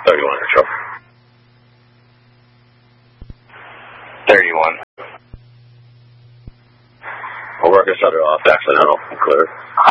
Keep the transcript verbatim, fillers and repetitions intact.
thirty-one, control. thirty-one. I'll work us under off accidental. Clear.